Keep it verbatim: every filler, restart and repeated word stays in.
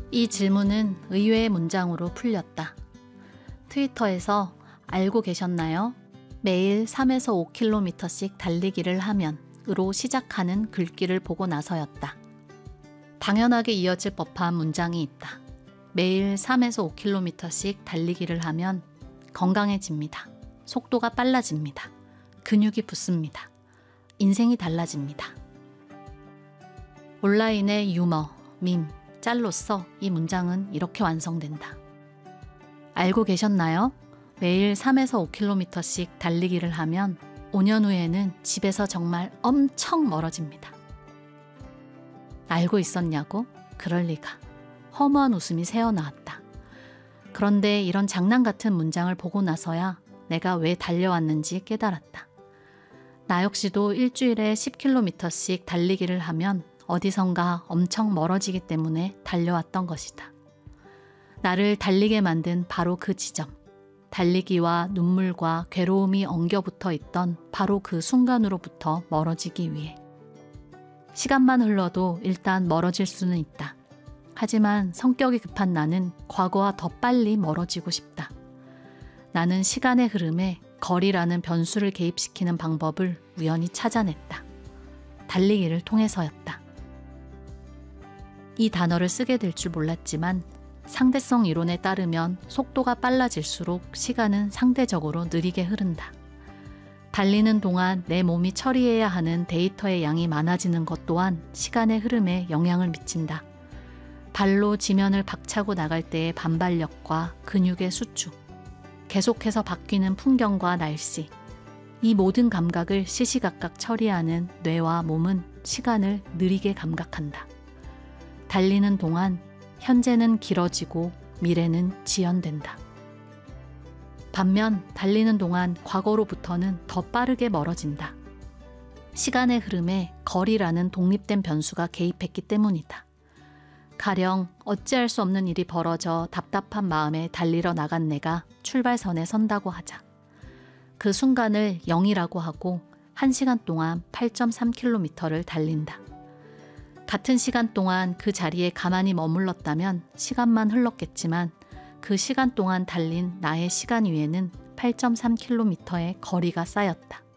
이 질문은 의외의 문장으로 풀렸다. 트위터에서 알고 계셨나요? 매일 삼에서 오 킬로미터씩 달리기를 하면 으로 시작하는 글귀를 보고 나서였다. 당연하게 이어질 법한 문장이 있다. 매일 삼에서 오 킬로미터씩 달리기를 하면 건강해집니다. 속도가 빨라집니다. 근육이 붙습니다. 인생이 달라집니다. 온라인의 유머, 밈, 짤로서 이 문장은 이렇게 완성된다. 알고 계셨나요? 매일 삼에서 오 킬로미터씩 달리기를 하면 오 년 후에는 집에서 정말 엄청 멀어집니다. 알고 있었냐고? 그럴 리가. 허무한 웃음이 새어나왔다. 그런데 이런 장난 같은 문장을 보고 나서야 내가 왜 달려왔는지 깨달았다. 나 역시도 일주일에 십 킬로미터씩 달리기를 하면 어디선가 엄청 멀어지기 때문에 달려왔던 것이다. 나를 달리게 만든 바로 그 지점, 달리기와 눈물과 괴로움이 엉겨붙어 있던 바로 그 순간으로부터 멀어지기 위해. 시간만 흘러도 일단 멀어질 수는 있다. 하지만 성격이 급한 나는 과거와 더 빨리 멀어지고 싶다. 나는 시간의 흐름에 거리라는 변수를 개입시키는 방법을 우연히 찾아냈다. 달리기를 통해서였다. 이 단어를 쓰게 될 줄 몰랐지만 상대성 이론에 따르면 속도가 빨라질수록 시간은 상대적으로 느리게 흐른다. 달리는 동안 내 몸이 처리해야 하는 데이터의 양이 많아지는 것 또한 시간의 흐름에 영향을 미친다. 발로 지면을 박차고 나갈 때의 반발력과 근육의 수축, 계속해서 바뀌는 풍경과 날씨, 이 모든 감각을 시시각각 처리하는 뇌와 몸은 시간을 느리게 감각한다. 달리는 동안 현재는 길어지고 미래는 지연된다. 반면 달리는 동안 과거로부터는 더 빠르게 멀어진다. 시간의 흐름에 거리라는 독립된 변수가 개입했기 때문이다. 가령 어찌할 수 없는 일이 벌어져 답답한 마음에 달리러 나간 내가 출발선에 선다고 하자. 그 순간을 영이라고 하고 한 시간 동안 팔 점 삼 킬로미터를 달린다. 같은 시간 동안 그 자리에 가만히 머물렀다면 시간만 흘렀겠지만 그 시간 동안 달린 나의 시간 위에는 팔 점 삼 킬로미터의 거리가 쌓였다.